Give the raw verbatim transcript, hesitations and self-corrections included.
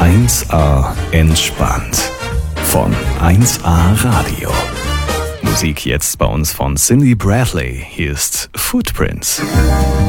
eins A entspannt von eins A Radio. Musik jetzt bei uns von Cindy Bradley. Hier ist Footprints.